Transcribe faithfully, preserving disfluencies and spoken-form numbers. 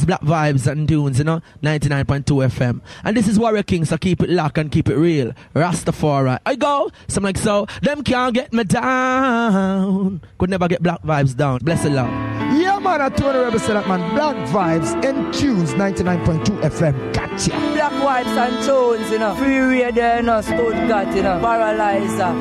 Black Vibes and Tunes, you know, ninety-nine point two F M. And this is Warrior King, so keep it locked and keep it real. Rastafari. I go, something like so. Them can't get me down. Could never get Black Vibes down. Bless the Lord. Yeah, man, I told the rebel say that, man. Black Vibes and Tunes, ninety-nine point two F M. Gotcha. Black Vibes and Tunes, you know. Free Radio, you know. Stuttgart, you know. Paralyzer.